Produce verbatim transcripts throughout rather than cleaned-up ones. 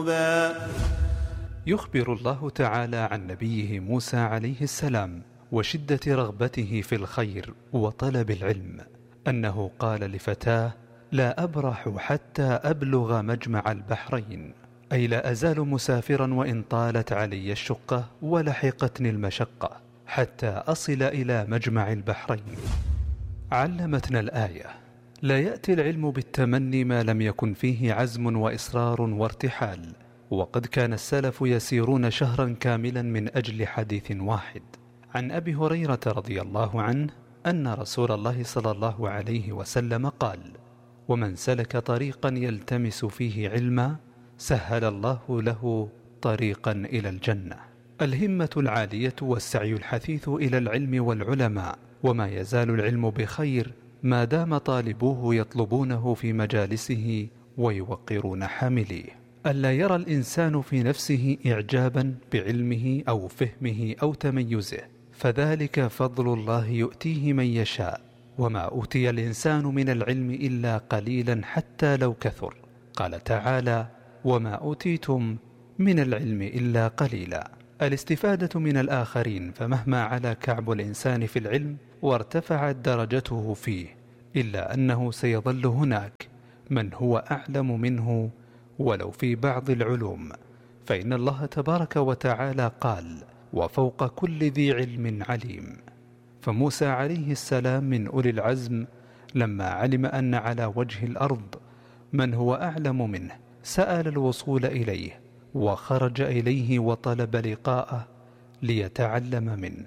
يخبر الله تعالى عن نبيه موسى عليه السلام وشدة رغبته في الخير وطلب العلم أنه قال لفتاه: لا أبرح حتى أبلغ مجمع البحرين، أي لا أزال مسافرا وإن طالت علي الشقة ولحقتني المشقة حتى أصل إلى مجمع البحرين. علمتنا الآية: لا يأتي العلم بالتمني ما لم يكن فيه عزم وإصرار وارتحال. وقد كان السلف يسيرون شهرا كاملا من أجل حديث واحد. عن أبي هريرة رضي الله عنه أن رسول الله صلى الله عليه وسلم قال: ومن سلك طريقا يلتمس فيه علما سهل الله له طريقا إلى الجنة. الهمة العالية والسعي الحثيث إلى العلم والعلماء، وما يزال العلم بخير ما دام طالبوه يطلبونه في مجالسه ويوقرون حامليه. ألا يرى الإنسان في نفسه إعجابا بعلمه أو فهمه أو تميزه، فذلك فضل الله يؤتيه من يشاء، وما أوتي الإنسان من العلم إلا قليلا حتى لو كثر. قال تعالى: وما أوتيتم من العلم إلا قليلا. الاستفادة من الآخرين، فمهما علا كعب الإنسان في العلم وارتفعت درجته فيه، إلا أنه سيظل هناك من هو أعلم منه ولو في بعض العلوم، فإن الله تبارك وتعالى قال: وفوق كل ذي علم عليم. فموسى عليه السلام من أولي العزم لما علم أن على وجه الأرض من هو أعلم منه سأل الوصول إليه وخرج إليه وطلب لقاءه ليتعلم منه.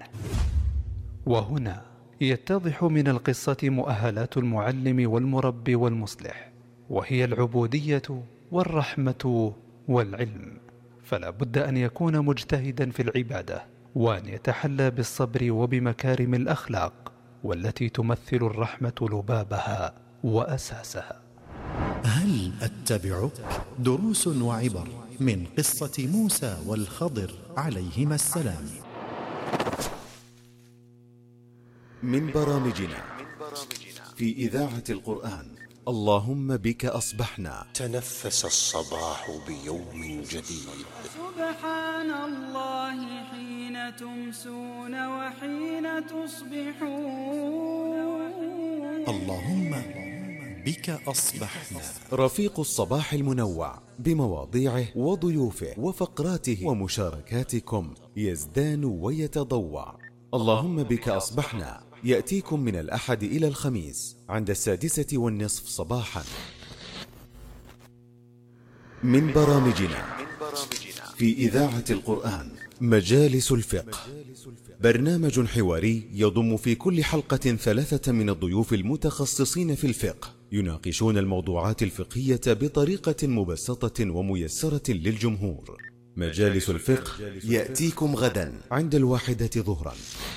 وهنا يتضح من القصة مؤهلات المعلم والمربي والمصلح، وهي العبودية والرحمة والعلم. فلا بد أن يكون مجتهدا في العبادة، وأن يتحلى بالصبر وبمكارم الأخلاق، والتي تمثل الرحمة لبابها وأساسها. هل أتبعك؟ دروس وعبر من قصة موسى والخضر عليهما السلام. من برامجنا في إذاعة القرآن اللهم بك أصبحنا. تنفس الصباح بيوم جديد. سبحان الله حين تمسون وحين تصبحون. اللهم بك أصبحنا. رفيق الصباح المنوع بمواضيعه وضيوفه وفقراته ومشاركاتكم يزدان ويتضوع. اللهم بك أصبحنا يأتيكم من الأحد إلى الخميس عند السادسة والنصف صباحا. من برامجنا في إذاعة القرآن مجالس الفقه، برنامج حواري يضم في كل حلقة ثلاثة من الضيوف المتخصصين في الفقه، يناقشون الموضوعات الفقهية بطريقة مبسطة وميسرة للجمهور. مجالس الفقه يأتيكم غدا عند الواحدة ظهرا.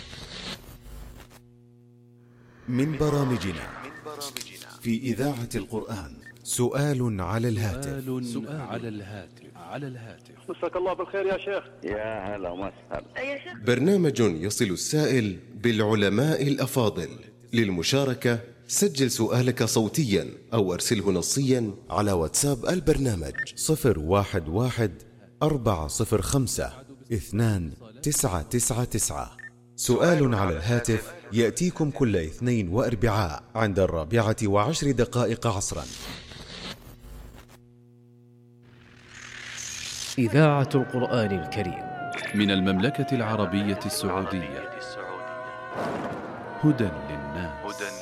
من برامجنا في إذاعة القرآن سؤال على الهاتف. سؤال على الهاتف على الهاتف مساك الله بالخير يا شيخ. يا هلا وسهلا. يا شيخ، برنامج يصل السائل بالعلماء الأفاضل. للمشاركة سجل سؤالك صوتيا أو أرسله نصيا على واتساب البرنامج صفر واحد واحد أربعة صفر خمسة اثنان تسعة تسعة تسعة. سؤال على الهاتف يأتيكم كل اثنين وأربعاء عند الرابعة وعشر دقائق عصرا. إذاعة القرآن الكريم من المملكة العربية السعودية. هدى للناس.